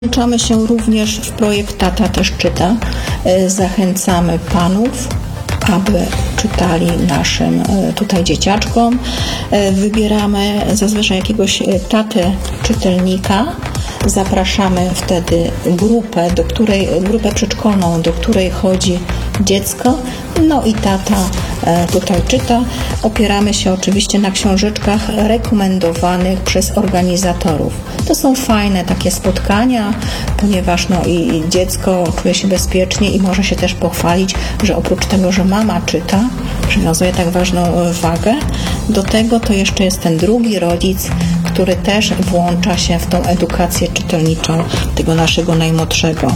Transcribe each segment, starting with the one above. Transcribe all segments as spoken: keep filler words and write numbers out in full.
Włączamy się również w projekt Tata też czyta. Zachęcamy panów, aby czytali naszym tutaj dzieciaczkom. Wybieramy zazwyczaj jakiegoś tatę czytelnika. Zapraszamy wtedy grupę, do której, grupę przedszkolną, do której chodzi dziecko. No i tata tutaj czyta. Opieramy się oczywiście na książeczkach rekomendowanych przez organizatorów. To są fajne takie spotkania, ponieważ no i dziecko czuje się bezpiecznie i może się też pochwalić, że oprócz tego, że mama czyta, przywiązuje tak ważną wagę, do tego to jeszcze jest ten drugi rodzic, który też włącza się w tą edukację czytelniczą tego naszego najmłodszego.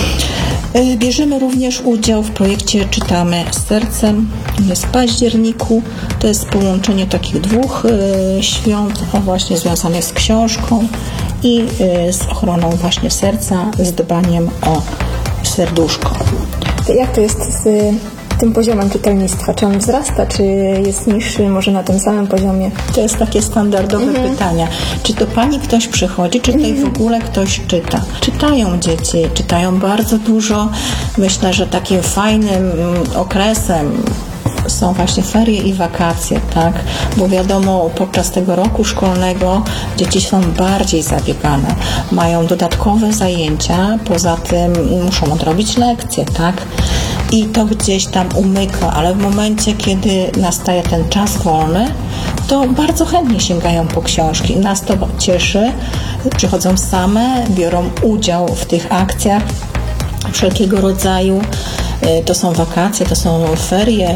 Bierzemy również udział w projekcie Czytamy Sercem. Jest w październiku. To jest połączenie takich dwóch świąt, o właśnie związanych z książką i z ochroną właśnie serca, z dbaniem o serduszko. Jak to jest z tym poziomem czytelnictwa? Czy on wzrasta, czy jest niższy, może na tym samym poziomie? To jest takie standardowe mhm. pytania. Czy to pani ktoś przychodzi, czy tutaj mhm. w ogóle ktoś czyta? Czytają dzieci, czytają bardzo dużo. Myślę, że takim fajnym okresem są właśnie ferie i wakacje, tak? Bo wiadomo, podczas tego roku szkolnego dzieci są bardziej zabiegane, mają dodatkowe zajęcia, poza tym muszą odrobić lekcje, tak? I to gdzieś tam umyka, ale w momencie, kiedy nastaje ten czas wolny, to bardzo chętnie sięgają po książki. Nas to cieszy, przychodzą same, biorą udział w tych akcjach wszelkiego rodzaju. To są wakacje, to są ferie,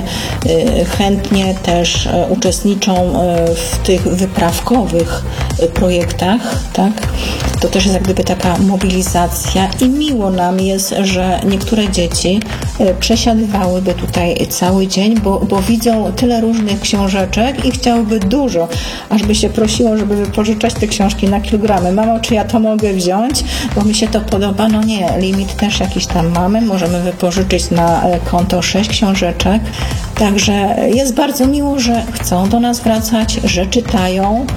chętnie też uczestniczą w tych wyprawkowych projektach, tak? To też jest jak gdyby taka mobilizacja i miło nam jest, że niektóre dzieci przesiadywałyby tutaj cały dzień, bo, bo widzą tyle różnych książeczek i chciałyby dużo, aż by się prosiło, żeby wypożyczać te książki na kilogramy. Mamo, czy ja to mogę wziąć? Bo mi się to podoba. No nie, limit też jakiś tam mamy, możemy wypożyczyć na konto sześć książeczek. Także jest bardzo miło, że chcą do nas wracać, że czytają,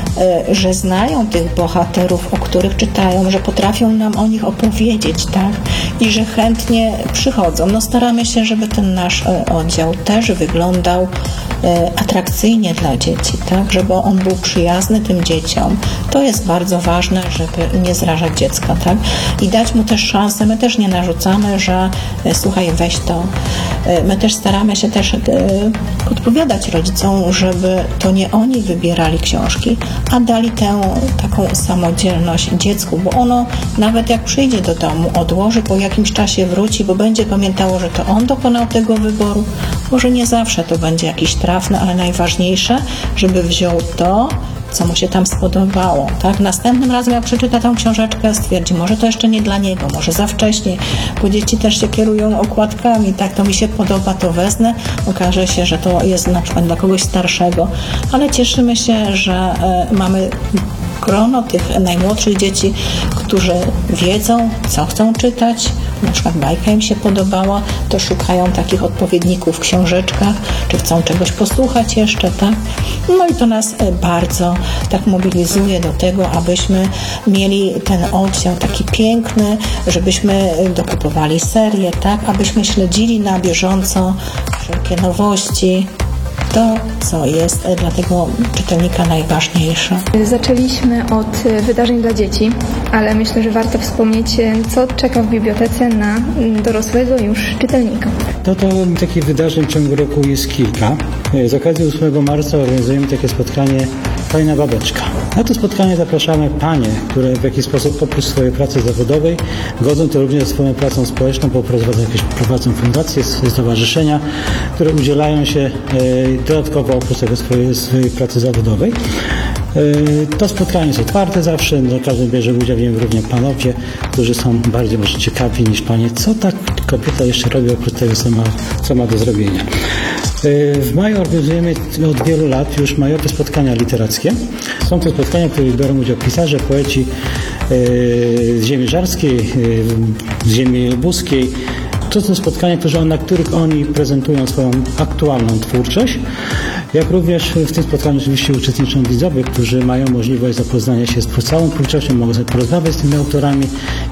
że znają tych bohaterów, o których czytają, że potrafią nam o nich opowiedzieć, tak? I że chętnie przychodzą. No staramy się, żeby ten nasz oddział też wyglądał atrakcyjnie dla dzieci, tak? Żeby on był przyjazny tym dzieciom. To jest bardzo ważne, żeby nie zrażać dziecka, tak? I dać mu też szansę. My też nie narzucamy, że słuchaj, weź to. My też staramy się też podpowiadać rodzicom, żeby to nie oni wybierali książki, a dali tę taką samodzielność dziecku, bo ono nawet jak przyjdzie do domu, odłoży, po jakimś czasie wróci, bo będzie pamiętało, że to on dokonał tego wyboru. Może nie zawsze to będzie jakiś trafny, ale najważniejsze, żeby wziął to, co mu się tam spodobało, tak? Następnym razem jak przeczyta tą książeczkę, stwierdzi, może to jeszcze nie dla niego, może za wcześnie, bo dzieci też się kierują okładkami, tak? To mi się podoba, to wezmę, okaże się, że to jest na przykład dla kogoś starszego, ale cieszymy się, że y, mamy grono tych najmłodszych dzieci, którzy wiedzą, co chcą czytać, na przykład bajka im się podobała, to szukają takich odpowiedników w książeczkach, czy chcą czegoś posłuchać jeszcze, tak? No i to nas bardzo tak mobilizuje do tego, abyśmy mieli ten oddział taki piękny, żebyśmy dokupowali serię, tak? Abyśmy śledzili na bieżąco wszelkie nowości, to, co jest dla tego czytelnika najważniejsze. Zaczęliśmy od wydarzeń dla dzieci, ale myślę, że warto wspomnieć, co czeka w bibliotece na dorosłego już czytelnika. To, to takich wydarzeń w ciągu roku jest kilka. Z okazji ósmego marca organizujemy takie spotkanie Fajna Babeczka. Na to spotkanie zapraszamy panie, które w jakiś sposób oprócz swojej pracy zawodowej godzą to również swoją pracą społeczną, bo prowadzą jakieś prowadzą fundacje, stowarzyszenia, które udzielają się dodatkowo oprócz tego swojej, swojej pracy zawodowej. To spotkanie jest otwarte zawsze, no, każdy bierze udział w nim również panowie, którzy są bardziej może ciekawi niż panie, co ta kobieta jeszcze robi oprócz tego, co ma, co ma do zrobienia. W maju organizujemy od wielu lat już majowe spotkania literackie. Są to spotkania, w których biorą udział pisarze, poeci z ziemi żarskiej, z ziemi lubuskiej, To są spotkania, na których oni prezentują swoją aktualną twórczość, jak również w tym spotkaniu oczywiście uczestniczą widzowie, którzy mają możliwość zapoznania się z całą twórczością, mogą sobie porozmawiać z tymi autorami